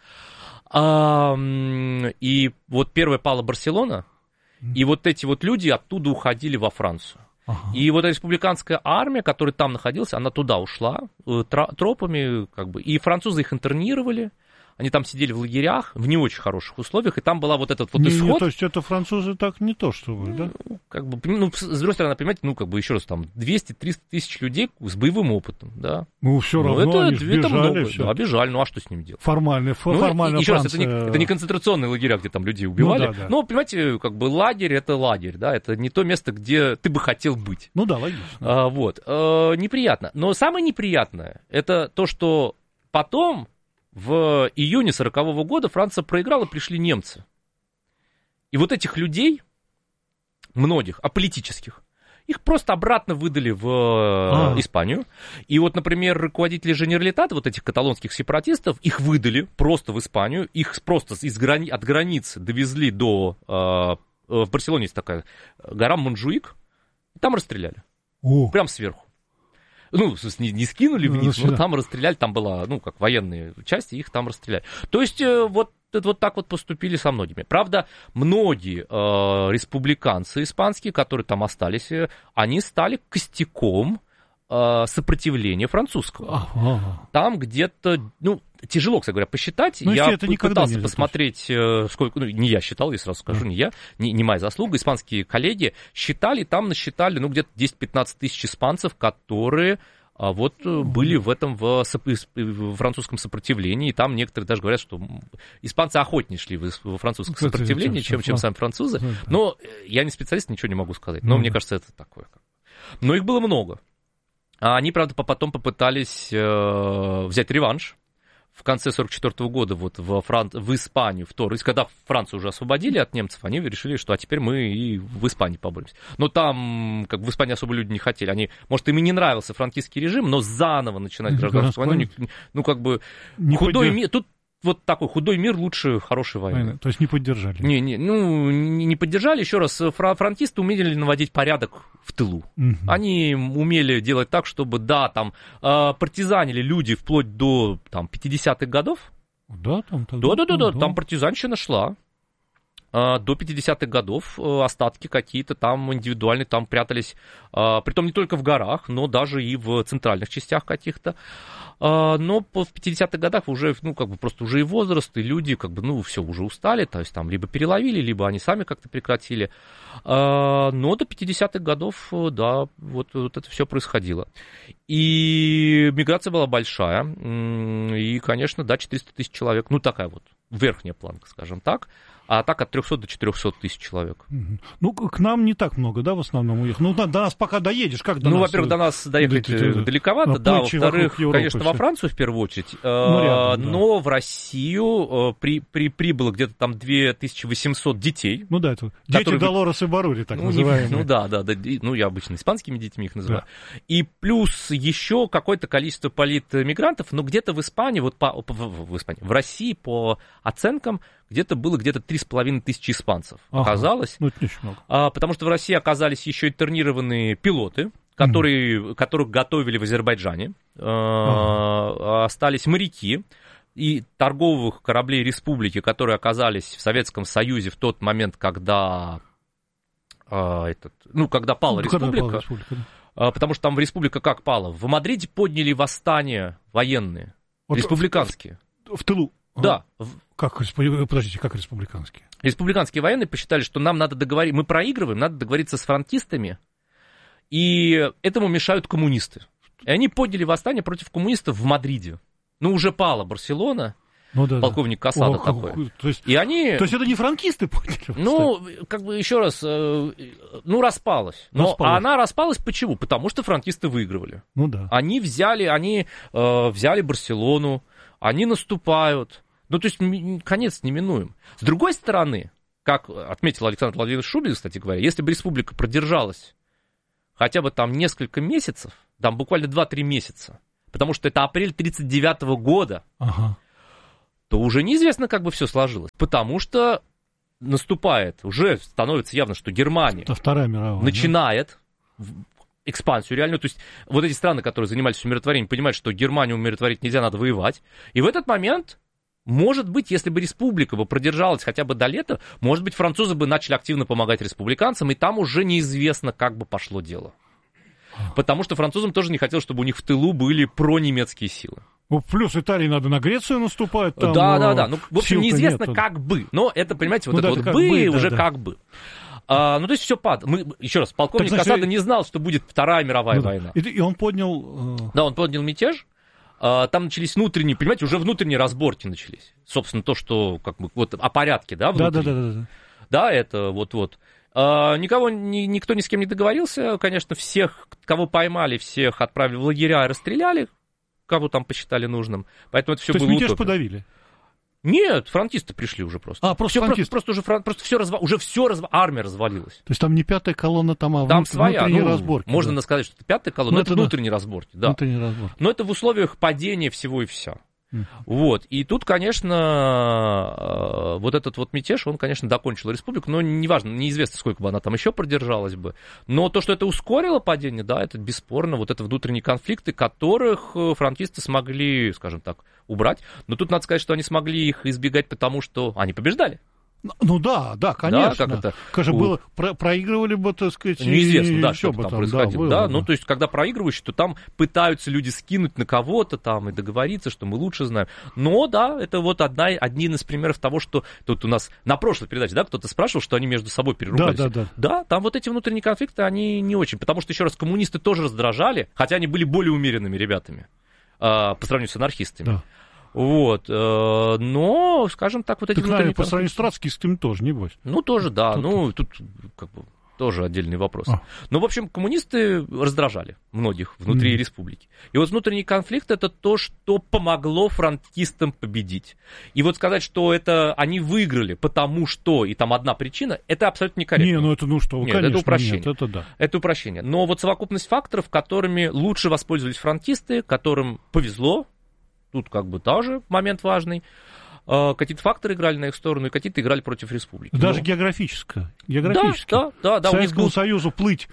И первая пала Барселона, и эти люди оттуда уходили во Францию. И республиканская армия, которая там находилась, она туда ушла тропами, и французы их интернировали. Они там сидели в лагерях, в не очень хороших условиях, и там была исход. То есть это французы так не то, что вы, да? С другой стороны, понимаете, еще раз, 200-300 тысяч людей с боевым опытом, да. Все равно они бежали, много, все. Да, бежали, а что с ними делать? Формально еще раз, это не концентрационные лагеря, где там людей убивали. Да. Понимаете, лагерь — это лагерь, да, это не то место, где ты бы хотел быть. Логично. Неприятно. Но самое неприятное — это то, что потом, в июне 1940 года Франция проиграла, пришли немцы. И этих людей, многих, аполитических, их просто обратно выдали в Испанию. И например, руководители Женералитата, этих каталонских сепаратистов, их выдали просто в Испанию, их просто от границы довезли до... в Барселоне есть такая гора Монжуик, и там расстреляли. Прям сверху. Не скинули вниз, но там расстреляли, там была, военные части, их там расстреляли. То есть, так поступили со многими. Правда, многие республиканцы испанские, которые там остались, они стали костяком сопротивления французского. Там где-то, тяжело, кстати говоря, посчитать. Я пытался посмотреть, сколько, не я считал, я сразу скажу, не я, не моя заслуга. Испанские коллеги насчитали, где-то 10-15 тысяч испанцев, которые были в этом в французском сопротивлении. И там некоторые даже говорят, что испанцы охотнее шли во французское сопротивление, чем сами французы. Но я не специалист, ничего не могу сказать. Но мне кажется, это такое. Но их было много. Они, правда, потом попытались взять реванш в конце 1944 года в Испанию, когда Францию уже освободили от немцев, они решили, что теперь мы и в Испании поборемся. Но там, в Испании особо люди не хотели. Может, им и не нравился франкистский режим, но заново начинать гражданскую войну, худой мир. Тут такой худой мир лучше хорошей войны. То есть не поддержали? Не поддержали. Еще раз, фронтисты умели наводить порядок в тылу. Они умели делать так, чтобы, партизанили люди вплоть до 50-х годов. Да, там партизанщина шла. До 50-х годов остатки какие-то там индивидуальные, там прятались, притом не только в горах, но даже и в центральных частях каких-то. Но в 50-х годах уже, просто уже и возраст, и люди, все, уже устали, то есть там либо переловили, либо они сами как-то прекратили. Но до 50-х годов, да, это все происходило. И миграция была большая, и, конечно, 400 тысяч человек, такая верхняя планка, скажем так. А так от 300 до 400 тысяч человек. К нам не так много, да, в основном уехало? До нас пока доедешь, как до нас? Во-первых, до нас доехать далековато, да, во-вторых, конечно, во Францию в первую очередь, но в Россию прибыло где-то там 2800 детей. Это дети Долорес и Барури, так называемые. Да, я обычно испанскими детьми их называю. Да. И плюс еще какое-то количество политмигрантов, но где-то в Испании, в России, по оценкам, где-то 3500 испанцев оказалось. Это не очень много. Потому что в России оказались еще интернированные пилоты, которых готовили в Азербайджане. Остались моряки и торговых кораблей республики, которые оказались в Советском Союзе в тот момент, когда, когда пала республика. Потому что там республика как пала? В Мадриде подняли восстание военные, республиканские. В тылу? Да. Подождите, как республиканские? Республиканские военные посчитали, что нам надо договориться, мы проигрываем, надо договориться с франкистами, и этому мешают коммунисты. И они подняли восстание против коммунистов в Мадриде. Уже пала Барселона, полковник Касада такой. То есть это не франкисты подняли? Еще раз, распалась. Она распалась почему? Потому что франкисты выигрывали. Они взяли Барселону, они наступают. То есть конец неминуем. С другой стороны, как отметил Александр Владимирович Шубин, кстати говоря, если бы республика продержалась хотя бы там несколько месяцев, там буквально 2-3 месяца, потому что это апрель 1939 года, то уже неизвестно, как бы все сложилось. Потому что наступает, уже становится явно, что Германия Вторая мировая, начинает экспансию реальную. То есть вот эти страны, которые занимались умиротворением, понимают, что Германию умиротворить нельзя, надо воевать. И в этот момент, может быть, если бы республика бы продержалась хотя бы до лета, может быть, французы бы начали активно помогать республиканцам, и там уже неизвестно, как бы пошло дело. Потому что французам тоже не хотелось, чтобы у них в тылу были пронемецкие силы. Плюс Италии надо на Грецию наступать. Там, да. В общем, неизвестно, как бы. Но это, понимаете, уже как бы. То есть все падает. Еще раз, полковник Касада не знал, что будет Вторая мировая война. И он поднял... Да, он поднял мятеж. Там начались внутренние, понимаете, уже внутренние разборки начались. Собственно, то, что о порядке, да, внутри. Да. Да, это вот. Никто ни с кем не договорился. Конечно, всех, кого поймали, всех отправили в лагеря и расстреляли, кого там посчитали нужным. Поэтому это все было мятеж подавили? Нет, франкисты пришли уже просто. Франкисты. Просто армия развалилась. То есть там не пятая колонна, там своя, внутренние разборки. Можно сказать, что это пятая колонна, но это внутренние разборки. Да. Внутренние разборки. Но это в условиях падения всего и вся. Вот. И тут, конечно, вот этот вот мятеж, он, конечно, докончил республику, но неважно, неизвестно, сколько бы она там еще продержалась бы. Но то, что это ускорило падение, да, это бесспорно, вот это внутренние конфликты, которых франкисты смогли, скажем так, убрать. Но тут надо сказать, что они смогли их избегать, потому что они побеждали. Да, конечно. Да, как это было, проигрывали бы, так сказать, неизвестно, что там происходило. Да, то есть, когда проигрываешь, то там пытаются люди скинуть на кого-то там и договориться, что мы лучше знаем. Но, да, это вот один из примеров того, что тут у нас на прошлой передаче, да, кто-то спрашивал, что они между собой переругались. Да, там вот эти внутренние конфликты, они не очень, потому что, еще раз, коммунисты тоже раздражали, хотя они были более умеренными ребятами по сравнению с анархистами. Да. Вот, но, скажем так, вот эти внутренние по сравнению с троцкистами тоже, небось. Тоже, да, тут как бы тоже отдельный вопрос. Но, в общем, коммунисты раздражали многих внутри республики. И вот внутренний конфликт — это то, что помогло франкистам победить. И вот сказать, что это они выиграли, потому что, и там одна причина, это абсолютно некорректно. Нет, конечно, это упрощение. Нет, это да. Это упрощение. Но вот совокупность факторов, которыми лучше воспользовались франкисты, которым повезло, тут как бы тоже момент важный. Какие-то факторы играли на их сторону, и какие-то играли против республики. Даже географическое. Да. Советскому Союзу плыть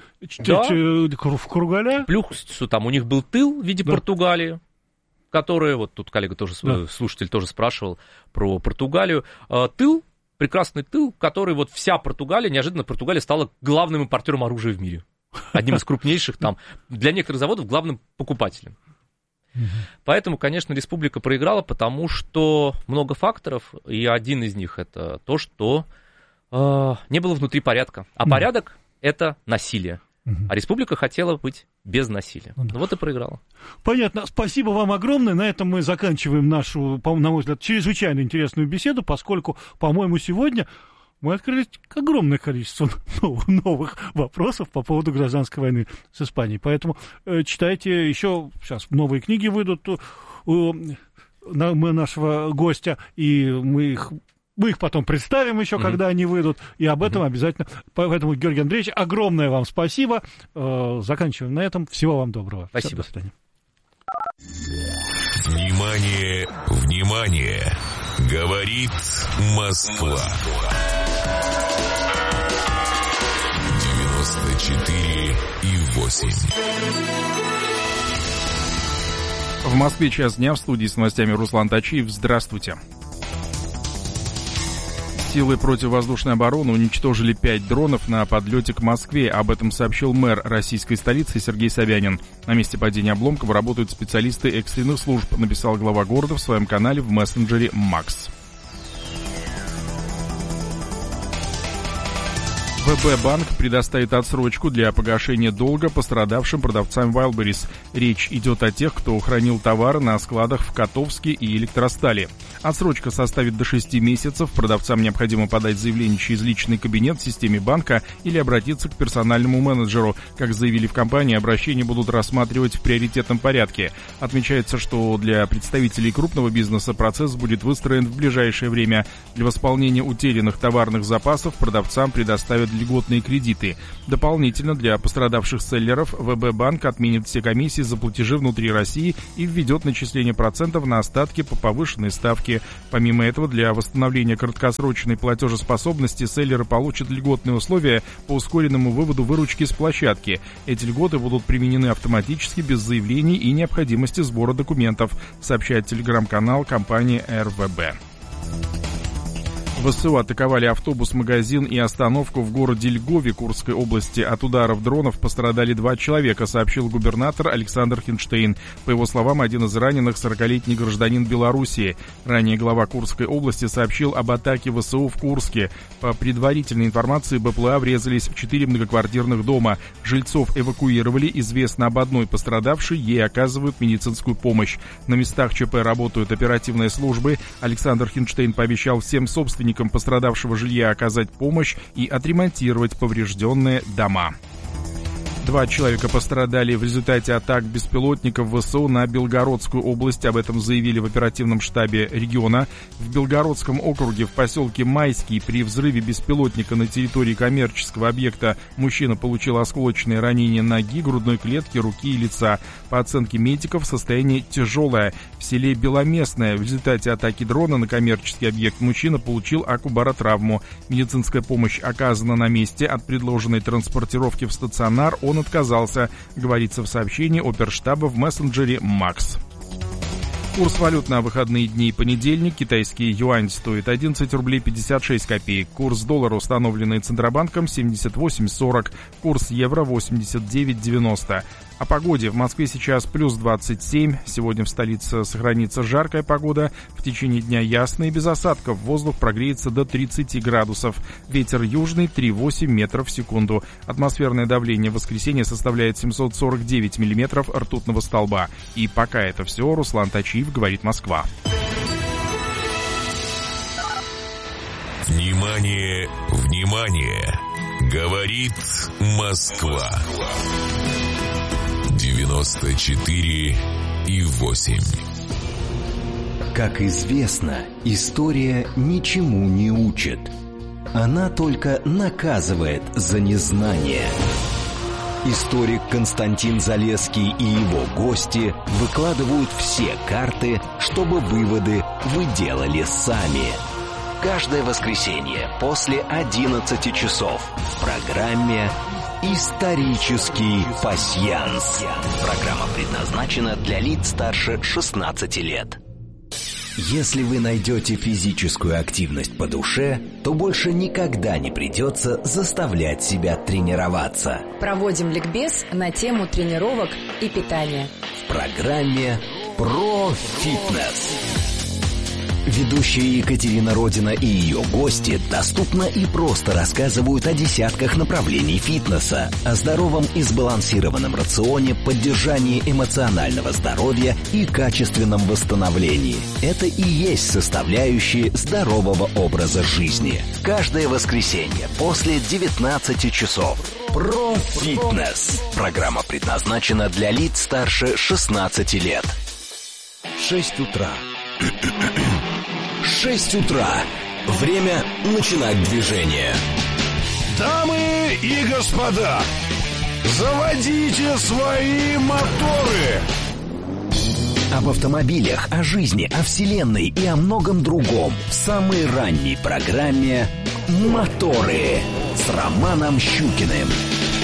в Кургаля. Плюс там у них был тыл в виде Португалии, которая, вот тут коллега тоже, слушатель тоже спрашивал про Португалию. Тыл, прекрасный тыл, который вот вся Португалия, неожиданно Португалия стала главным импортером оружия в мире. Одним из крупнейших там, для некоторых заводов, главным покупателем. Поэтому, конечно, республика проиграла, потому что много факторов, и один из них — это то, что не было внутри порядка. А порядок — это насилие. А республика хотела быть без насилия. Вот и проиграла. Понятно. Спасибо вам огромное. На этом мы заканчиваем нашу, на мой взгляд, чрезвычайно интересную беседу, поскольку, по-моему, сегодня мы открыли огромное количество новых вопросов по поводу гражданской войны с Испанией. Поэтому читайте еще, сейчас новые книги выйдут у нашего гостя, и мы их потом представим еще, когда они выйдут, и об этом обязательно. Поэтому, Георгий Андреевич, огромное вам спасибо. Заканчиваем на этом. Всего вам доброго. Спасибо. Все, до свидания. Внимание, внимание! Говорит Москва. 94,8. В Москве час дня, в студии с новостями Руслан Тачиев. Здравствуйте. Силы противовоздушной обороны уничтожили 5 дронов на подлете к Москве. Об этом сообщил мэр российской столицы Сергей Собянин. На месте падения обломков работают специалисты экстренных служб, написал глава города в своем канале в мессенджере Макс. ВБ банк предоставит отсрочку для погашения долга пострадавшим продавцам Wildberries. Речь идет о тех, кто хранил товары на складах в Котовске и Электростале. Отсрочка составит до 6 месяцев. Продавцам необходимо подать заявление через личный кабинет в системе банка или обратиться к персональному менеджеру. Как заявили в компании, обращения будут рассматривать в приоритетном порядке. Отмечается, что для представителей крупного бизнеса процесс будет выстроен в ближайшее время. Для восполнения утерянных товарных запасов продавцам предоставят льготные кредиты. Дополнительно для пострадавших селлеров ВБ банк отменит все комиссии за платежи внутри России и введет начисление процентов на остатки по повышенной ставке. Помимо этого, для восстановления краткосрочной платежеспособности селлеры получат льготные условия по ускоренному выводу выручки с площадки. Эти льготы будут применены автоматически, без заявлений и необходимости сбора документов, сообщает телеграм-канал компании РВБ. ВСУ атаковали автобус, магазин и остановку в городе Льгове Курской области. От ударов дронов пострадали 2 человека, сообщил губернатор Александр Хинштейн. По его словам, один из раненых — 40-летний гражданин Белоруссии. Ранее глава Курской области сообщил об атаке ВСУ в Курске. По предварительной информации, БПЛА врезались в 4 многоквартирных дома. Жильцов эвакуировали. Известно об одной пострадавшей, ей оказывают медицинскую помощь. На местах ЧП работают оперативные службы. Александр Хинштейн пообещал всем собственникам пострадавшего жилья оказать помощь и отремонтировать поврежденные дома. 2 человека пострадали в результате атак беспилотников ВСУ на Белгородскую область. Об этом заявили в оперативном штабе региона. В Белгородском округе в поселке Майский при взрыве беспилотника на территории коммерческого объекта мужчина получил осколочные ранения ноги, грудной клетки, руки и лица. По оценке медиков, состояние тяжелое. В селе Беломестное в результате атаки дрона на коммерческий объект мужчина получил акубаротравму. Медицинская помощь оказана на месте. От предложенной транспортировки в стационар он отказался, говорится в сообщении оперштаба в мессенджере Макс. Курс валют на выходные дни и понедельник. Китайский юань стоит 11 рублей 56 копеек. Курс доллара, установленный Центробанком, 78,40. Курс евро 89,90. О погоде. В Москве сейчас плюс 27. Сегодня в столице сохранится жаркая погода. В течение дня ясно и без осадков. Воздух прогреется до 30 градусов. Ветер южный 3,8 метров в секунду. Атмосферное давление в воскресенье составляет 749 миллиметров ртутного столба. И пока это все. Руслан Тачиев, говорит Москва. Внимание, внимание! Говорит Москва. 94,8. Как известно, история ничему не учит. Она только наказывает за незнание. Историк Константин Залесский и его гости выкладывают все карты, чтобы выводы вы делали сами. Каждое воскресенье после 11 часов в программе «Исторический пасьянс». Программа предназначена для лиц старше 16 лет. Если вы найдете физическую активность по душе, то больше никогда не придется заставлять себя тренироваться. Проводим ликбез на тему тренировок и питания. В программе «Про фитнес». Ведущая Екатерина Родина и ее гости доступно и просто рассказывают о десятках направлений фитнеса, о здоровом и сбалансированном рационе, поддержании эмоционального здоровья и качественном восстановлении. Это и есть составляющие здорового образа жизни. Каждое воскресенье после 19 часов. Про фитнес. Программа предназначена для лиц старше 16 лет. 6 утра. 6 утра. Время начинать движение. Дамы и господа, заводите свои моторы. Об автомобилях, о жизни, о вселенной и о многом другом в самой ранней программе «Моторы» с Романом Щукиным.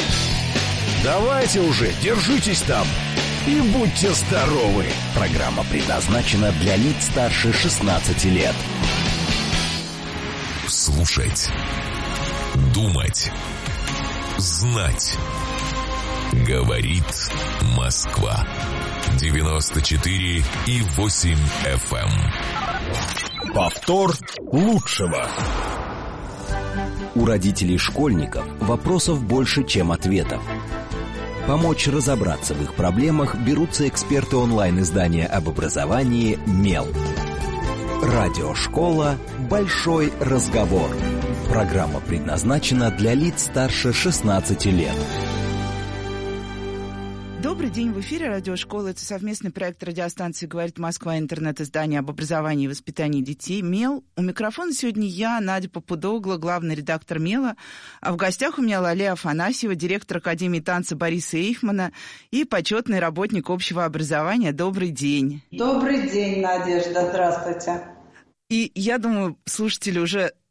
Давайте уже, держитесь там и будьте здоровы. Программа предназначена для лиц старше 16 лет. Слушать, думать, знать. Говорит Москва. 94,8 FM. Повтор лучшего. У родителей школьников вопросов больше, чем ответов. Помочь разобраться в их проблемах берутся эксперты онлайн-издания об образовании «Мел». Радиошкола «Большой разговор». Программа предназначена для лиц старше 16 лет. Добрый день, в эфире радиошкола. Это совместный проект радиостанции «Говорит Москва», интернет-издание об образовании и воспитании детей «Мел». У микрофона сегодня я, Надя Попудогла, главный редактор «Мела». А в гостях у меня Лалия Афанасьева, директор Академии танца Бориса Эйфмана и почетный работник общего образования. Добрый день. Добрый день, Надежда. Здравствуйте. И я думаю, слушатели уже